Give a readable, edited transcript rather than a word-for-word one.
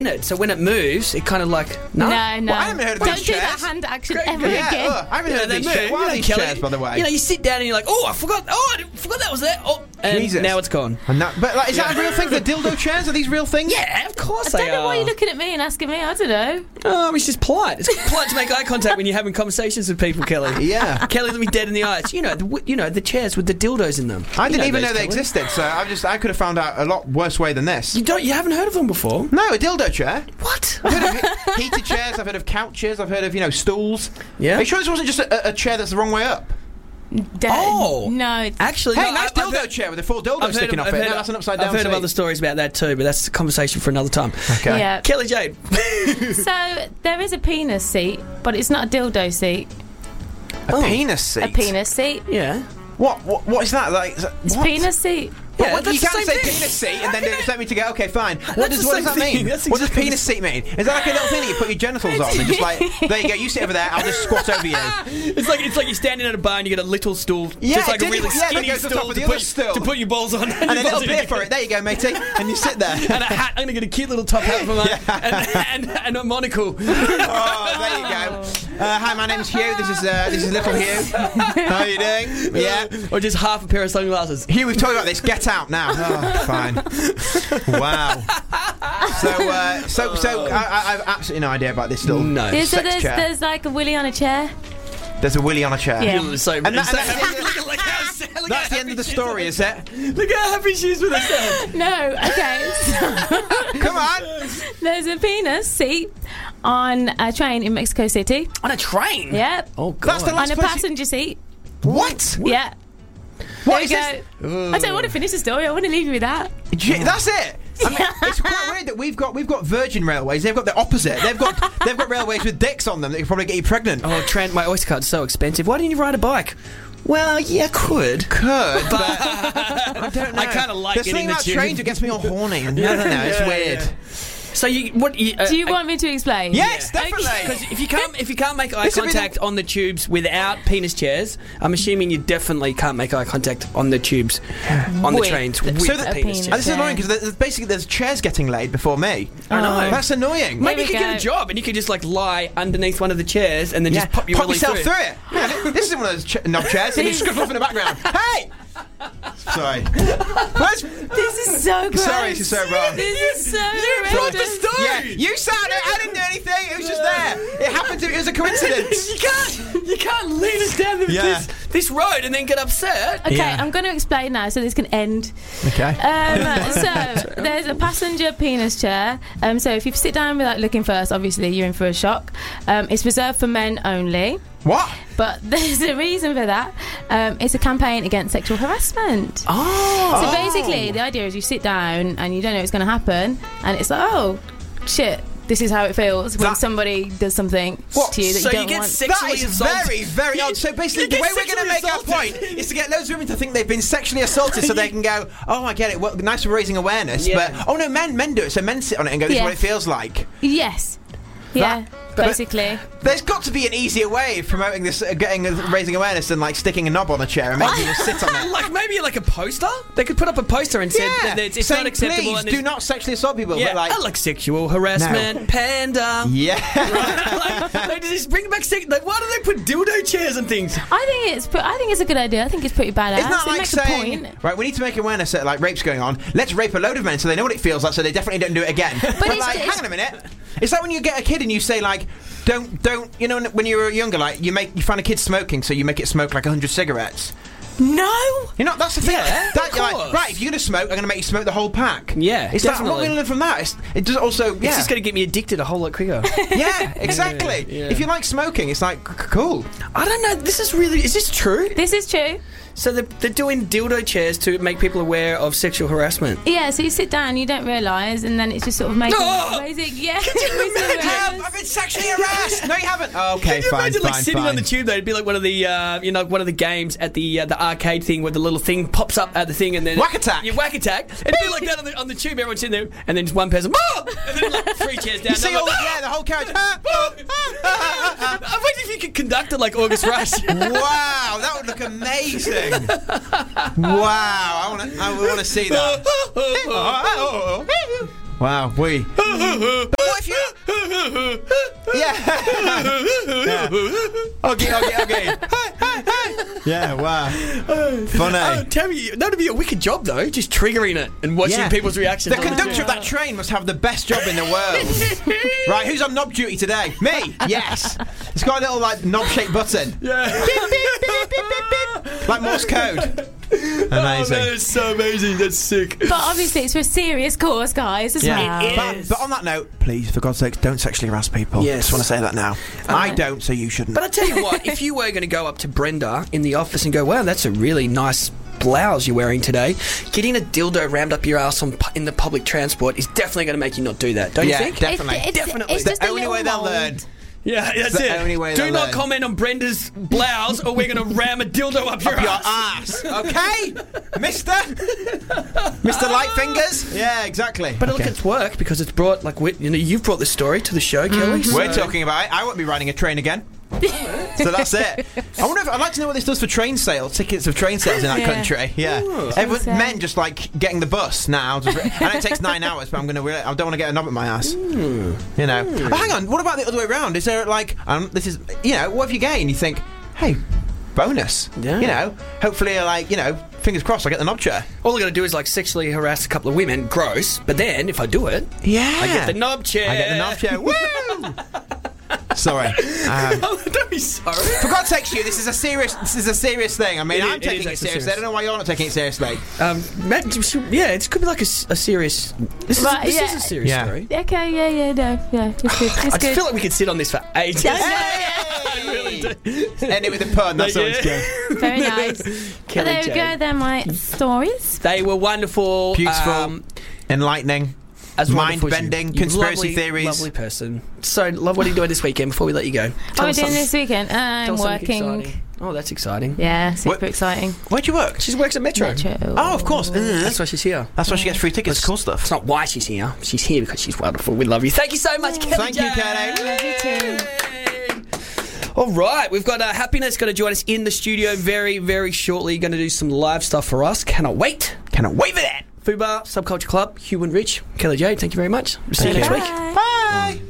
it, so when it moves, it kind of like No. Well, I haven't heard of Don't these do chairs. that hand action Great, ever yeah, again. I haven't heard of they these move. chairs. What are these Kelly, chairs, by the way? You forgot that was there. I forgot that was there. Oh, and Jesus. now it's gone. But like, is that a real thing? The dildo chairs? Are these real things? Yeah, of course I they don't know are. why you're looking at me and asking me. I don't know. Oh, it's just polite. It's polite to make eye contact when you're having conversations with people, Kelly. Yeah. Kelly, look me dead in the eyes. The chairs with the dildos in them. I didn't even know those, they Kelly. existed, so I could have found out a lot worse way than this. You haven't heard of them before? No, a dildo chair. What? I've heard of heated chairs. I've heard of couches. I've heard of stools. Yeah. Are you sure this wasn't just a chair that's the wrong way up? No. Actually, Hey, no, nice I've dildo heard- chair with a full dildo I've heard sticking of- off I've it. heard No, of- that's an upside down I've heard of seat. other stories about that too, but that's a conversation for another time. Okay. Yeah. Kelly Jade. So there is a penis seat, but it's not a dildo seat. A penis seat. A penis seat. Yeah. What is that? Like, It's what? penis seat. But Yeah, what, you that's the can't same say thing. penis seat and then expect me to go, okay, fine. What That's does the that same thing. mean? That's What does exactly penis seat mean? Is that like a little thing that you put your genitals on and just like, there you go, you sit over there, I'll just squat over you. It's like you're standing at a bar and you get a little stool, Yeah, just like a did really you? Yeah, that skinny goes on top stool of the to other put, stool. to put your balls on, And a little beer for it. There you go, matey. And you sit there. and a hat. I'm gonna get a cute little top hat for mine, and a monocle. Oh, there you go. Hi, my name's Hugh. This is little Hugh. How are you doing? Yeah. Or just half a pair of sunglasses. Hugh, we've talked about this. Get out now. Oh, fine. Wow. So I've absolutely no idea about this little So sex chair. there's like a willy on a chair. There's a willy on a chair. Yeah. That's the end of the story, is it? Look how happy she is with herself. No, okay. Come on. There's a penis seat on a train in Mexico City. On a train? Yep. Oh, God. That's the On last a place passenger seat. What? Yeah. What There is you this? go. I don't want to finish the story. I want to leave you with that. That's it. I mean, it's quite weird that we've got Virgin Railways. They've got the opposite. They've got railways with dicks on them that could probably get you pregnant. Oh, Trent, my Oyster card's so expensive. Why didn't you ride a bike? Well, yeah, I could. But I don't know. I kinda like There's getting something the about tube. trains that gets me all horny. And I don't know. It's Yeah, weird. yeah. So Do you want me to explain? Yes, definitely. Because if you can't make eye This would be contact on the tubes without penis chairs, I'm assuming you definitely can't make eye contact on the tubes on the With trains the- with So the the- penis And chairs. this is annoying because there's chairs getting laid before me. I know. That's annoying. Maybe you There could we get a go. job and you could just like lie underneath one of the chairs and then just pop your willy yourself through. through it. Yeah, this isn't one of those knob chairs. And you scuff off in the background. Hey! Sorry. This is so gross. Sorry, this is so wrong. This is so Told the horrendous. story. Yeah, you sat there. I didn't do anything. It was just there. It happened to. It was a coincidence. You can't lead us down Yeah. this road and then get upset. Okay, Yeah. I'm going to explain now so this can end. Okay. So there's a passenger penis chair. So if you sit down without looking first, obviously you're in for a shock. It's reserved for men only. What? But there's a reason for that. It's a campaign against sexual harassment. Oh. So basically, the idea is you sit down and you don't know what's going to happen, and it's like, oh, shit, this is how it feels when That- somebody does something What? to you that So you you don't get want. That sexually is assaulted. very, very odd. So basically, You the get way we're going to sexually make our point assaulted. is to get loads of women to think they've been sexually assaulted, so they can go, "Oh, I get it. Well, nice for raising awareness." Yeah. But oh no, men do it. So men sit on it and go, "This is Yeah. what it feels like." Yes. Yeah, but- basically. There's got to be an easier way of promoting this, raising awareness than like sticking a knob on a chair and making people sit on it. Like maybe like a poster? They could put up a poster and say that it's saying, not acceptable. Please and do not sexually assault people. Yeah, But like, I like sexual harassment, panda. yeah. Like, they just bring back like, why do they put dildo chairs and things? I think it's a good idea. I think it's pretty badass. It's not it like makes saying, a point. right, we need to make awareness that like rape's going on. Let's rape a load of men so they know what it feels like, so they definitely don't do it again. But it's- like, it's- hang on a minute. It's like when you get a kid and you say like, don't. You know, when you were younger, like you find a kid smoking, so you make it smoke like 100 cigarettes. No. You know, that's the thing. Yeah, That, of you're like, course. right, if you're going to smoke, I'm going to make you smoke the whole pack. Yeah, It's like, I'm not definitely. going to learn from that. It does also, yeah. It's just going to get me addicted a whole lot quicker. Yeah, exactly. Yeah. If you like smoking, it's like, cool. I don't know. Is this true? This is true. So they're doing dildo chairs to make people aware of sexual harassment. Yeah, so you sit down, you don't realise, and then it's just sort of making No! raising. Yeah. I've been sexually harassed. No, you haven't. Oh, okay, Can you fine, imagine like fine, sitting fine. on the tube though? It'd be like one of the one of the games at the arcade thing where the little thing pops up at the thing and then Whack attack. Yeah, whack attack. It'd be like that on the tube. Everyone's sitting there and then just one person, and then like 3 chairs down. You see They're all like, the, the whole carriage. I wonder if you could conduct it like August Rush. Wow, that would look amazing. Wow, I want to see that. Wow, we. But what if you? Yeah. Okay. Yeah, wow. Funny. Oh, tell me, that'd be a wicked job though, just triggering it and watching people's reactions. The conductor of that train must have the best job in the world. Right, who's on knob duty today? Me. Yes. It's got a little like knob-shaped button. Yeah. Like Morse code. Amazing. Oh, that is so amazing. That's sick. But obviously, it's for a serious cause, guys, as well. It is. But on that note, please, for God's sake, don't sexually harass people. Yes. Just want to say that now. I don't, so you shouldn't. But I tell you what, if you were going to go up to Brenda in the office and go, wow, that's a really nice blouse you're wearing today, getting a dildo rammed up your ass in the public transport is definitely going to make you not do that, don't you think? Definitely. Definitely. It's the just a only little way they'll mould. learn. Yeah, that's the it. only way Do they'll not learn. comment on Brenda's blouse or we're going to ram a dildo up your Ass. Okay? Mister Light Fingers? Yeah, exactly. But look, it's work because it's brought, like, you've brought this story to the show, Kelly. We're talking about it. I won't be riding a train again. So that's it. I wonder if I'd like to know what this does for train sales, tickets of train sales in that country. Yeah, everyone, men just like getting the bus now. I know it takes 9 hours, but I don't want to get a knob at my ass. You know. But hang on, what about the other way around? Is there like this is what if you're gay and you think, hey, bonus? Yeah. You know, hopefully fingers crossed I get the knob chair. All I got to do is like sexually harass a couple of women, gross. But then if I do it, I get the knob chair. I get the knob chair. Woo! Sorry. Don't be sorry. For God's sake, Stu, this is a serious thing. I mean, I'm It taking is it actually seriously. serious. I don't know why you're not taking it seriously. Matt, yeah, it could be like a serious. This is a serious story. Okay, yeah, it's good. It's I just good. feel like we could sit on this for ages. I really do. End it with a pun. That's always good. Very nice. But Kelly there we J. go. They're my stories. They were wonderful. Beautiful, enlightening, as wonderful as mind-bending, you. conspiracy Lovely, theories. Lovely person. So, love, what are you doing this weekend before we let you go? What are we doing this weekend? I'm tell us something working. exciting. Oh, that's exciting. Yeah, super What? exciting. Where'd you work? She works at Metro. Oh, of course. That's why she's here. That's why she gets free tickets. Cool It's stuff. not why she's here. She's here because she's wonderful. We love you. Thank you so much, Kelly. Thank you, Kelly. Love you too. All right, we've got Happiness going to join us in the studio very, very shortly. Going to do some live stuff for us. Cannot wait. Cannot wait for that. Fubar, Subculture Club, Hugh and Rich, Kelly J. Thank you very much. See you next week. Bye.